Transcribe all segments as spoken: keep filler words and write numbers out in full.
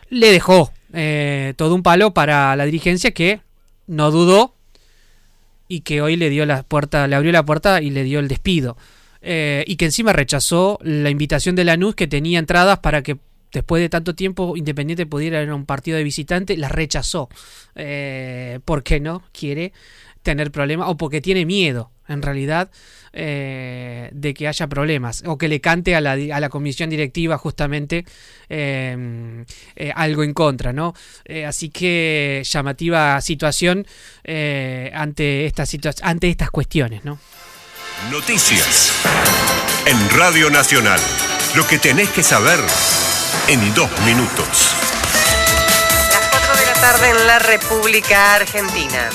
le dejó eh, todo un palo para la dirigencia, que no dudó y que hoy le dio la puerta, le abrió la puerta y le dio el despido. Eh, y que encima rechazó la invitación de Lanús, que tenía entradas para que después de tanto tiempo Independiente pudiera ir a un partido de visitante. Las rechazó. Eh, ¿Por qué no quiere tener problemas? O porque tiene miedo, en realidad, eh, de que haya problemas, o que le cante a la, a la comisión directiva justamente eh, eh, algo en contra, ¿no? Eh, así que llamativa situación eh, ante, esta situa- ante estas cuestiones, ¿no? Noticias en Radio Nacional. Lo que tenés que saber en dos minutos. Las cuatro de la tarde en la República Argentina.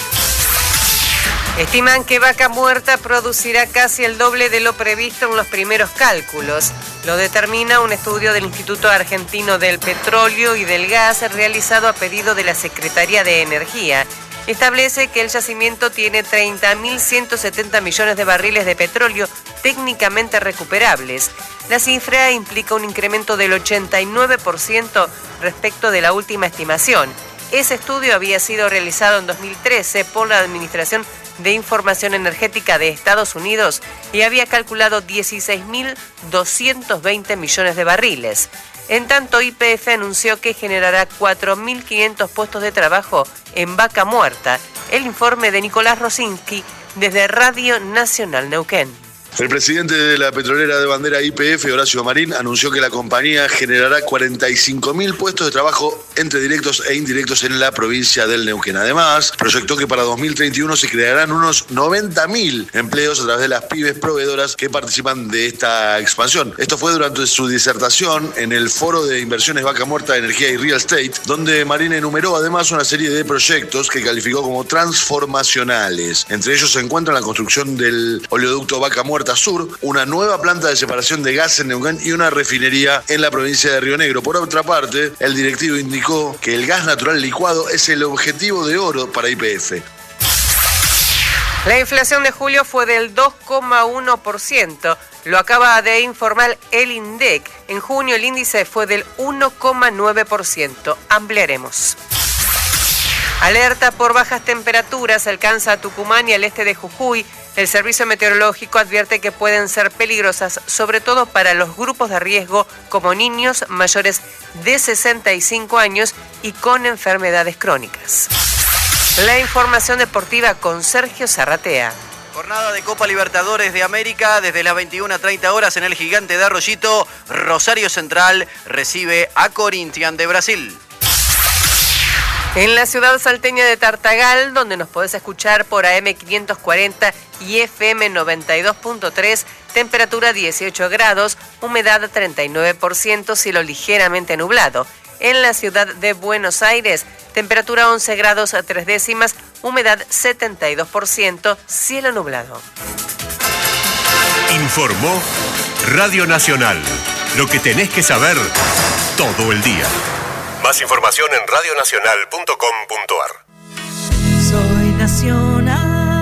Estiman que Vaca Muerta producirá casi el doble de lo previsto en los primeros cálculos. Lo determina un estudio del Instituto Argentino del Petróleo y del Gas realizado a pedido de la Secretaría de Energía. Establece que el yacimiento tiene treinta mil ciento setenta millones de barriles de petróleo técnicamente recuperables. La cifra implica un incremento del ochenta y nueve por ciento respecto de la última estimación. Ese estudio había sido realizado en dos mil trece por la Administración de Información Energética de Estados Unidos y había calculado dieciséis mil doscientos veinte millones de barriles. En tanto, Y P F anunció que generará cuatro mil quinientos puestos de trabajo en Vaca Muerta. El informe de Nicolás Rosinski desde Radio Nacional Neuquén. El presidente de la petrolera de bandera Y P F, Horacio Marín, anunció que la compañía generará cuarenta y cinco mil puestos de trabajo entre directos e indirectos en la provincia del Neuquén. Además, proyectó que para dos mil treinta y uno se crearán unos noventa mil empleos a través de las pymes proveedoras que participan de esta expansión. Esto fue durante su disertación en el Foro de Inversiones Vaca Muerta, Energía y Real Estate, donde Marín enumeró además una serie de proyectos que calificó como transformacionales. Entre ellos se encuentra la construcción del oleoducto Vaca Muerta Sur, una nueva planta de separación de gas en Neuquén y una refinería en la provincia de Río Negro. Por otra parte, el directivo indicó que el gas natural licuado es el objetivo de oro para Y P F. La inflación de julio fue del dos coma uno por ciento. Lo acaba de informar el INDEC. En junio el índice fue del uno coma nueve por ciento. Ampliaremos. Alerta por bajas temperaturas alcanza a Tucumán y al este de Jujuy. El Servicio Meteorológico advierte que pueden ser peligrosas, sobre todo para los grupos de riesgo como niños mayores de sesenta y cinco años y con enfermedades crónicas. La información deportiva con Sergio Zarratea. Jornada de Copa Libertadores de América desde las veintiuna treinta horas en el Gigante de Arroyito. Rosario Central recibe a Corinthians de Brasil. En la ciudad salteña de Tartagal, donde nos podés escuchar por A M quinientos cuarenta y F M noventa y dos punto tres, temperatura dieciocho grados, humedad treinta y nueve por ciento, cielo ligeramente nublado. En la ciudad de Buenos Aires, temperatura once grados a tres décimas, humedad setenta y dos por ciento, cielo nublado. Informó Radio Nacional. Lo que tenés que saber todo el día. Más información en radio nacional punto com punto a r. Soy nacional.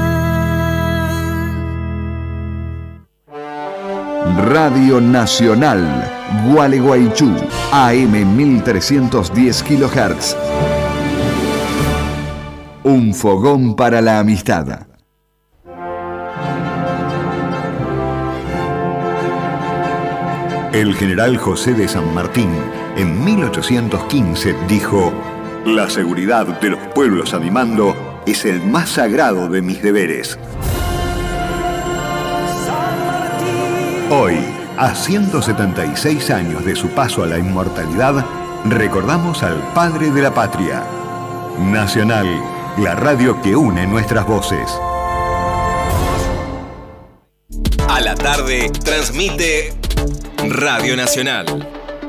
Radio Nacional, Gualeguaychú, A M mil trescientos diez kilohertz. Un fogón para la amistad. El general José de San Martín, en mil ochocientos quince, dijo: «La seguridad de los pueblos a mi mando es el más sagrado de mis deberes». Hoy, a ciento setenta y seis años de su paso a la inmortalidad, recordamos al padre de la patria. Nacional, la radio que une nuestras voces. A la tarde transmite Radio Nacional.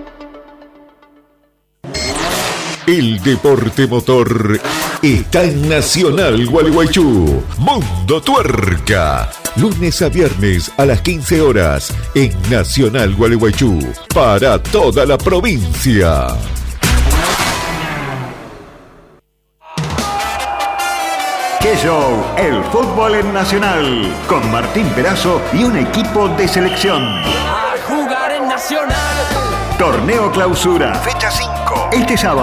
El deporte motor está en Nacional Gualeguaychú. Mundo Tuerca. Lunes a viernes a las quince horas en Nacional Gualeguaychú. Para toda la provincia. ¡Qué show! El fútbol en Nacional. Con Martín Perazo y un equipo de selección. A jugar en Nacional. Torneo Clausura. Fecha cinco. Este sábado.